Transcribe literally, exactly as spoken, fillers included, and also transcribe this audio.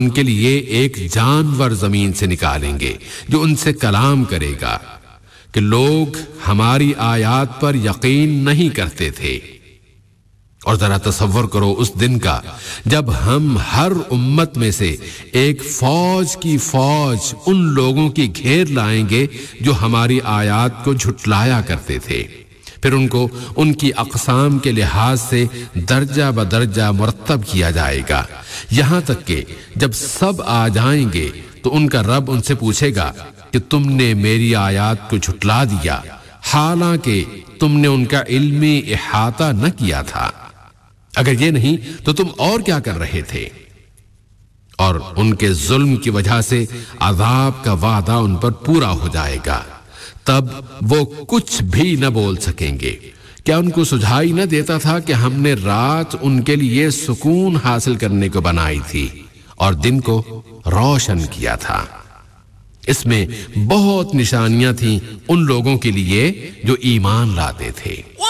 ان کے لیے ایک جانور زمین سے نکالیں گے جو ان سے کلام کرے گا کہ لوگ ہماری آیات پر یقین نہیں کرتے تھے۔ اور ذرا تصور کرو اس دن کا جب ہم ہر امت میں سے ایک فوج کی فوج ان لوگوں کی گھیر لائیں گے جو ہماری آیات کو جھٹلایا کرتے تھے، پھر ان کو ان کی اقسام کے لحاظ سے درجہ بدرجہ مرتب کیا جائے گا، یہاں تک کہ جب سب آ جائیں گے تو ان کا رب ان سے پوچھے گا کہ تم نے میری آیات کو جھٹلا دیا حالانکہ تم نے ان کا علمی احاطہ نہ کیا تھا، اگر یہ نہیں تو تم اور کیا کر رہے تھے؟ اور ان کے ظلم کی وجہ سے عذاب کا وعدہ ان پر پورا ہو جائے گا، تب وہ کچھ بھی نہ بول سکیں گے۔ کیا ان کو سجھائی نہ دیتا تھا کہ ہم نے رات ان کے لیے سکون حاصل کرنے کو بنائی تھی اور دن کو روشن کیا تھا؟ اس میں بہت نشانیاں تھیں ان لوگوں کے لیے جو ایمان لاتے تھے۔